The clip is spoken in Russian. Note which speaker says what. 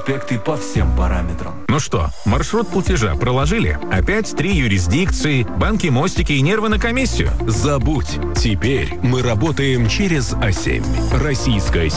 Speaker 1: проспекты по всем параметрам.
Speaker 2: Ну что, маршрут платежа проложили? Опять 3 юрисдикции, банки, мостики и нервы на комиссию?
Speaker 3: Забудь. Теперь мы работаем через А7. Российская